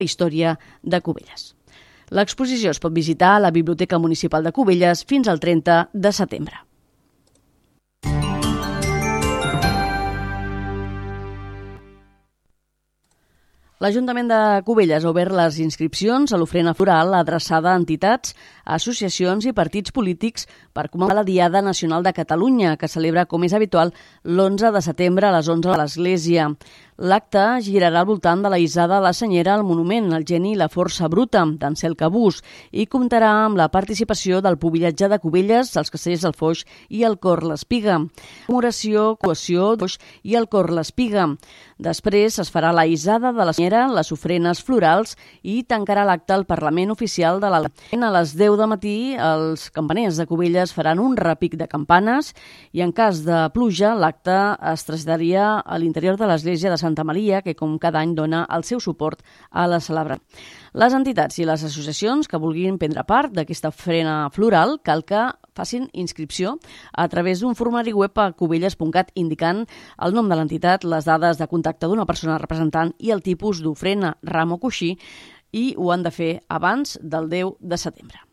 història de Cubelles. L'exposició es pot visitar a la Biblioteca Municipal de Cubelles fins al 30 de setembre. L'Ajuntament de Cubelles ha obert les inscripcions a l'ofrena floral adreçada a entitats, associacions i partits polítics per commemorar la Diada Nacional de Catalunya, que celebra, com és habitual, l'11 de setembre a les 11 a l'Església. L'acte girarà al voltant de la hissada de la Senyera al monument El geni i la força bruta, d'Ansel Cabús, i comptarà amb la participació del Pubillatge de Cubelles, els Castellers del Foix i el Cor l'Espiga. Commemoració, cohesió i el Cor l'Espiga. Després es farà la hissada de la Senyera, les ofrenes florals i tancarà l'acte al Parlament Oficial de la A les 10 del matí, els campaners de Cubelles faran un repic de campanes i en cas de pluja l'acte es traslladaria a l'interior de l'església de Santa Maria, que com cada any dona el seu suport a la celebració. Les entitats i les associacions que vulguin prendre part d'aquesta ofrena floral cal que facin inscripció a través d'un formulari web a cubelles.cat indicant el nom de l'entitat, les dades de contacte d'una persona representant i el tipus d'ofrena, ram o coixí, i ho han de fer abans del 10 de setembre.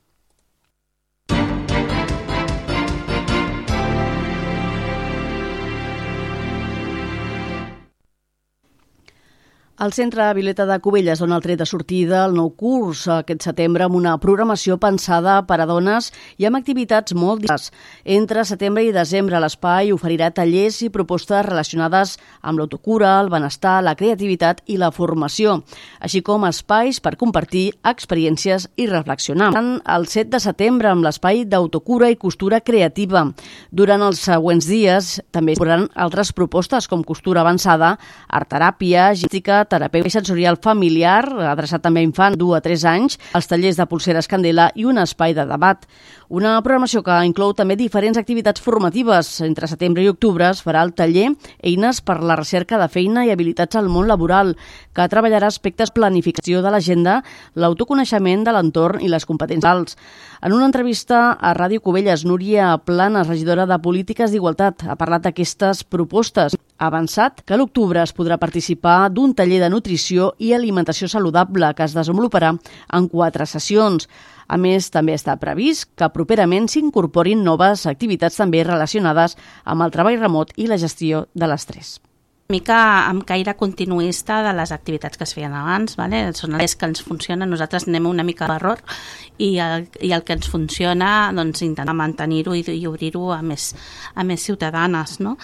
El Centre Violeta de Cubelles dona el tret de sortida al nou curs aquest setembre amb una programació pensada per a dones i amb activitats molt diverses. Entre setembre i desembre l'espai oferirà tallers i propostes relacionades amb l'autocura, el benestar, la creativitat i la formació, així com espais per compartir experiències i reflexionar. El 7 de setembre amb l'espai d'autocura i costura creativa. Durant els següents dies també hi hauran altres propostes com costura avançada, art-teràpia, gimnàstica, terapeuta sensorial familiar, adreçat també a infants 2 a 3 anys, els tallers de pulseres Candela i un espai de debat. Una programació que inclou també diferents activitats formatives. Entre setembre i octubre es farà el taller Eines per la recerca de feina i habilitats al món laboral, que treballarà aspectes planificació de l'agenda, l'autoconeixement de l'entorn i les competències. En una entrevista a Ràdio Cubelles, Núria Planes, regidora de Polítiques d'Igualtat, ha parlat d'aquestes propostes. Ha avançat que a l'octubre es podrà participar d'un taller de nutrició i alimentació saludable que es desenvoluparà en 4 sessions. A més, també està previst que properament s'incorporin noves activitats també relacionades amb el treball remot i la gestió de l'estrès. Una mica amb caire continuista de les activitats que es feien abans, vale? Són les que ens funcionen, nosaltres anem una mica a l'error i el que ens funciona doncs intentar mantenir-ho i obrir-ho a més ciutadanes, no?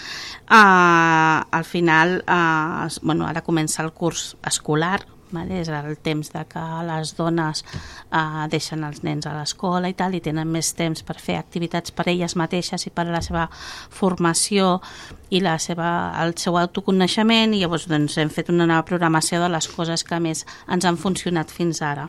Al final, ara comença el curs escolar, vale? És el temps de que les dones deixen els nens a l'escola i tal, i tenen més temps per fer activitats per elles mateixes i per a la seva formació i el seu autoconeixement, i llavors doncs, hem fet una nova programació de les coses que més ens han funcionat fins ara.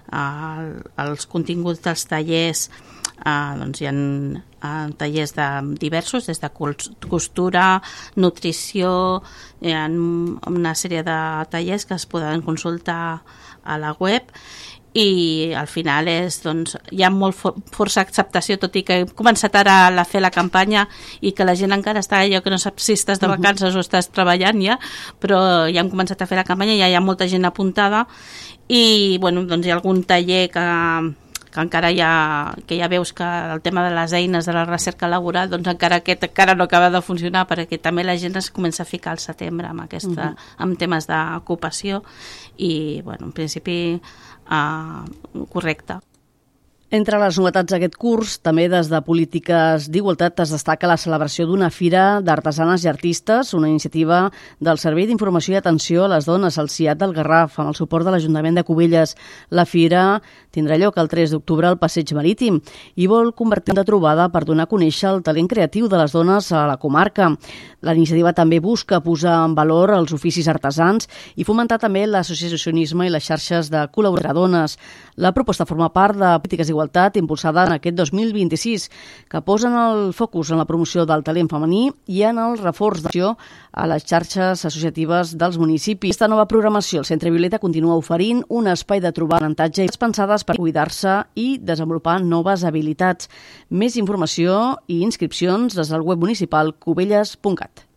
Els continguts dels tallers, doncs hi ha tallers diversos, des de costura, nutrició, hi ha una sèrie de tallers que es poden consultar a la web, i al final hi ha força acceptació, tot i que hem començat ara a fer la campanya i que la gent encara està allò que no sap si estàs de vacances o estàs treballant ja, però ja hem començat a fer la campanya, ja hi ha molta gent apuntada, i doncs hi ha algun taller que encara ja veus que el tema de les eines de la recerca laboral, doncs encara no acaba de funcionar, perquè també la gent es comença a ficar al setembre amb temes d'ocupació, i en principi correcte. Entre les novetats d'aquest curs, també des de Polítiques d'Igualtat es destaca la celebració d'una fira d'artesanes i artistes, una iniciativa del Servei d'Informació i Atenció a les Dones, el CIAT del Garraf, amb el suport de l'Ajuntament de Cubelles. La fira tindrà lloc el 3 d'octubre al Passeig Marítim i vol convertir de trobada per donar a conèixer el talent creatiu de les dones a la comarca. La iniciativa també busca posar en valor els oficis artesans i fomentar també l'associacionisme i les xarxes de col·laboradores. La proposta forma part de Polítiques d'Igualtat impulsada en aquest 2026, que posen el focus en la promoció del talent femení i en el reforç d'acció a les xarxes associatives dels municipis. Aquesta nova programació, el Centre Violeta continua oferint un espai de trobar aprenentatge pensades per cuidar-se i desenvolupar noves habilitats. Més informació i inscripcions des del web municipal cubelles.cat.